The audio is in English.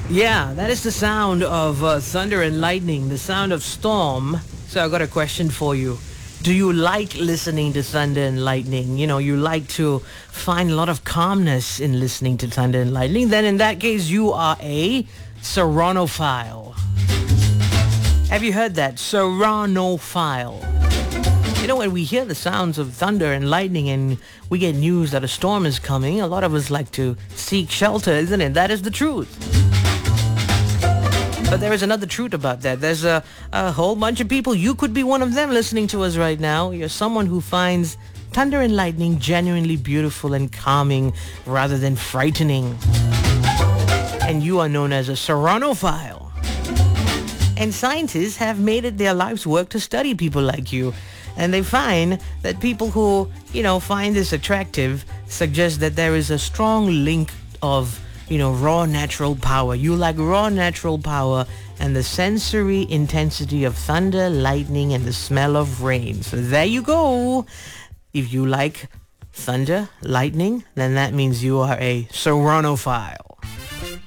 Yeah, that is the sound of thunder and lightning, the sound of storm. So I got a question for you. Do you like listening to thunder and lightning? You know, you like to find a lot of calmness in listening to thunder and lightning. Then in that case, you are a Serranophile. Have you heard that? Serranophile. You know, when we hear the sounds of thunder and lightning and we get news that a storm is coming, a lot of us like to seek shelter, isn't it? That is the truth. But there is another truth about that. There's a whole bunch of people. You could be one of them listening to us right now. You're someone who finds thunder and lightning genuinely beautiful and calming rather than frightening. And you are known as a Serranophile. And scientists have made it their life's work to study people like you. And they find that people who, find this attractive suggest that there is a strong link of raw natural power. You like raw natural power and the sensory intensity of thunder, lightning, and the smell of rain. So there you go. If you like thunder, lightning, then that means you are a Serranophile.